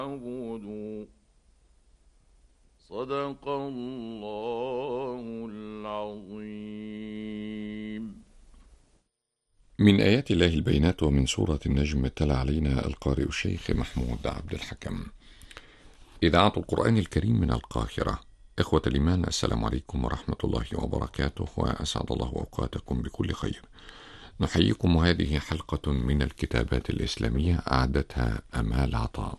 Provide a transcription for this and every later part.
اعبدوا. صدق الله العظيم. من آيات الله البينات ومن سورة النجم تلا علينا القارئ الشيخ محمود عبد الحكم. إذاعة القرآن الكريم من القاهرة. إخوة الإيمان، السلام عليكم ورحمة الله وبركاته، وأسعد الله أوقاتكم بكل خير. نحييكم، وهذه حلقة من الكتابات الإسلامية أعدتها أمال عطاء.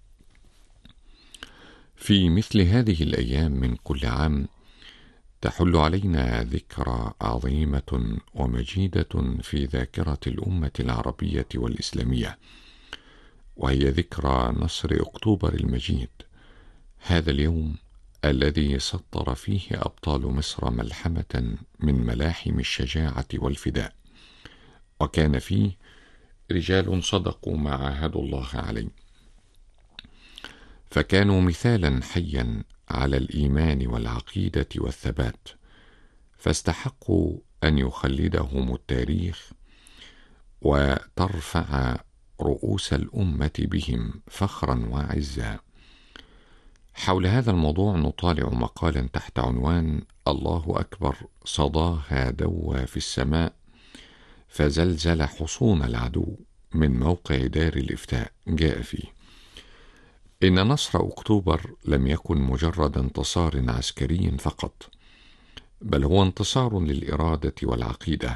في مثل هذه الأيام من كل عام تحل علينا ذكرى عظيمة ومجيدة في ذاكرة الأمة العربية والإسلامية، وهي ذكرى نصر أكتوبر المجيد، هذا اليوم الذي سطر فيه أبطال مصر ملحمة من ملاحم الشجاعة والفداء، وكان فيه رجال صدقوا ما عاهدوا الله عليه، فكانوا مثالا حيا على الإيمان والعقيدة والثبات، فاستحقوا أن يخلدهم التاريخ وترفع رؤوس الأمة بهم فخرا وعزا. حول هذا الموضوع نطالع مقالا تحت عنوان الله أكبر صداها دوى في السماء فزلزل حصون العدو، من موقع دار الإفتاء. جاء فيه: إن نصر أكتوبر لم يكن مجرد انتصار عسكري فقط، بل هو انتصار للإرادة والعقيدة،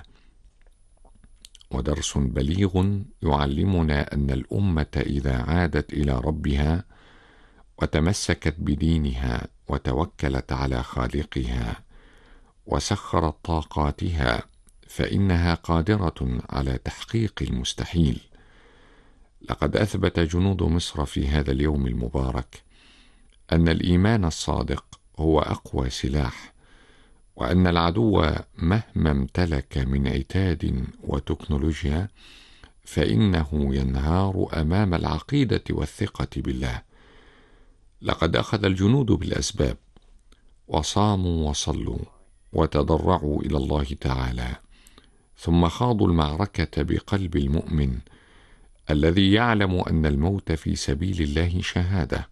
ودرس بليغ يعلمنا أن الأمة إذا عادت إلى ربها وتمسكت بدينها وتوكلت على خالقها وسخرت طاقاتها فإنها قادرة على تحقيق المستحيل. لقد أثبت جنود مصر في هذا اليوم المبارك أن الإيمان الصادق هو أقوى سلاح، وأن العدو مهما امتلك من عتاد وتكنولوجيا فإنه ينهار أمام العقيدة والثقة بالله. لقد أخذ الجنود بالأسباب، وصاموا وصلوا وتضرعوا إلى الله تعالى، ثم خاضوا المعركة بقلب المؤمن الذي يعلم أن الموت في سبيل الله شهادة،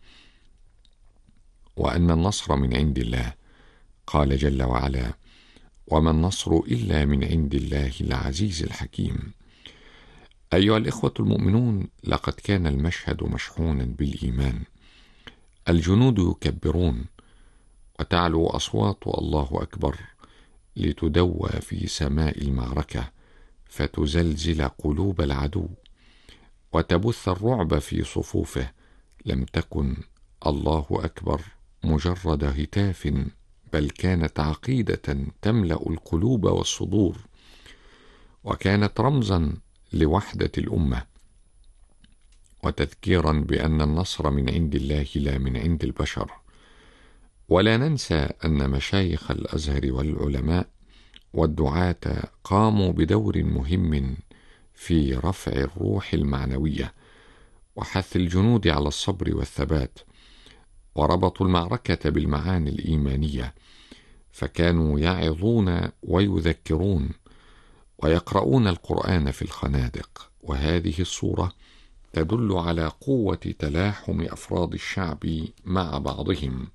وأن النصر من عند الله. قال جل وعلا: وما النصر إلا من عند الله العزيز الحكيم. أيها الإخوة المؤمنون، لقد كان المشهد مشحونا بالإيمان. الجنود يكبرون وتعلو أصوات الله أكبر لتدوى في سماء المعركة فتزلزل قلوب العدو وتبث الرعب في صفوفه. لم تكن الله أكبر مجرد هتاف، بل كانت عقيدة تملأ القلوب والصدور، وكانت رمزا لوحدة الأمة، وتذكيرا بأن النصر من عند الله لا من عند البشر. ولا ننسى أن مشايخ الأزهر والعلماء والدعاة قاموا بدور مهم في رفع الروح المعنوية وحث الجنود على الصبر والثبات، وربطوا المعركة بالمعاني الإيمانية، فكانوا يعظون ويذكرون ويقرؤون القرآن في الخنادق. وهذه الصورة تدل على قوة تلاحم أفراد الشعب مع بعضهم.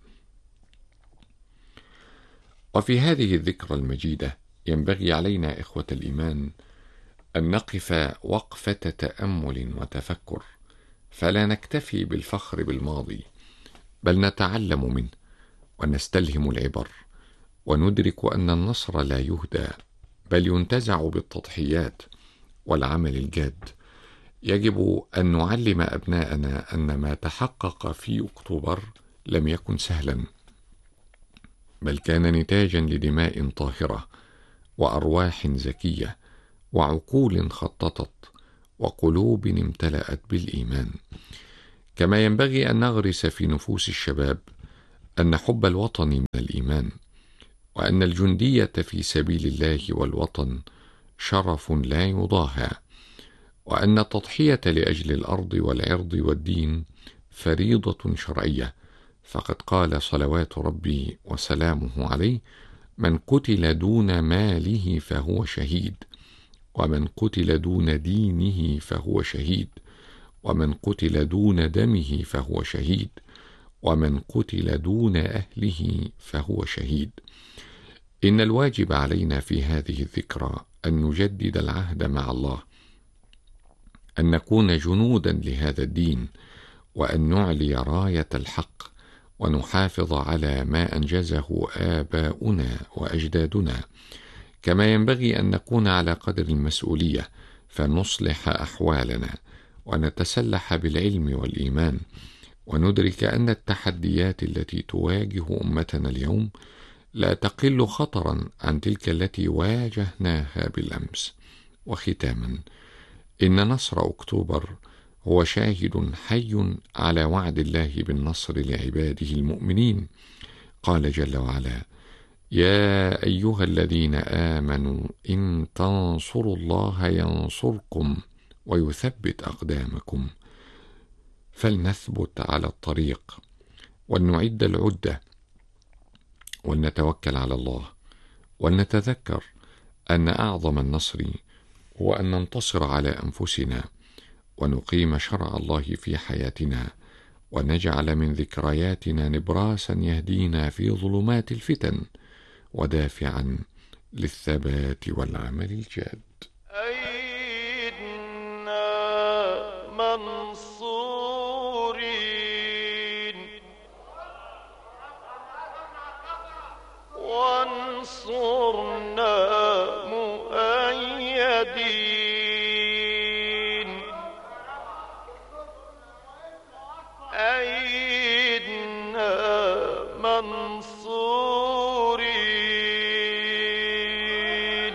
وفي هذه الذكرى المجيدة ينبغي علينا إخوة الإيمان أن نقف وقفة تأمل وتفكر، فلا نكتفي بالفخر بالماضي، بل نتعلم منه ونستلهم العبر، وندرك أن النصر لا يهدى بل ينتزع بالتضحيات والعمل الجاد. يجب أن نعلم أبناءنا أن ما تحقق في أكتوبر لم يكن سهلا، بل كان نتاجا لدماء طاهرة وأرواح زكية وعقول خططت وقلوب امتلأت بالإيمان. كما ينبغي أن نغرس في نفوس الشباب أن حب الوطن من الإيمان، وأن الجندية في سبيل الله والوطن شرف لا يضاهى، وأن التضحية لأجل الأرض والعرض والدين فريضة شرعية. فقد قال صلوات ربي وسلامه عليه: من قتل دون ماله فهو شهيد، ومن قتل دون دينه فهو شهيد، ومن قتل دون دمه فهو شهيد، ومن قتل دون أهله فهو شهيد. إن الواجب علينا في هذه الذكرى أن نجدد العهد مع الله، أن نكون جنودا لهذا الدين، وأن نعلي راية الحق، ونحافظ على ما أنجزه آباؤنا وأجدادنا. كما ينبغي أن نكون على قدر المسؤولية، فنصلح أحوالنا، ونتسلح بالعلم والإيمان، وندرك أن التحديات التي تواجه أمتنا اليوم لا تقل خطرا عن تلك التي واجهناها بالأمس. وختاما، إن نصر أكتوبر هو شاهد حي على وعد الله بالنصر لعباده المؤمنين. قال جل وعلا: يا أيها الذين آمنوا إن تنصروا الله ينصركم ويثبت أقدامكم. فلنثبت على الطريق، ولنعد العدة، ولنتوكل على الله، ولنتذكر أن أعظم النصر هو أن ننتصر على أنفسنا، ونقيم شرع الله في حياتنا، ونجعل من ذكرياتنا نبراسا يهدينا في ظلمات الفتن، ودافعا للثبات والعمل الجاد. أيدنا منصورين، وانصرنا مؤيدين. أيدنا منصورين،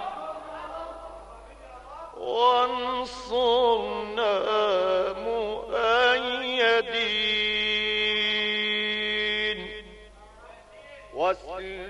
وانصرنا مؤيدين.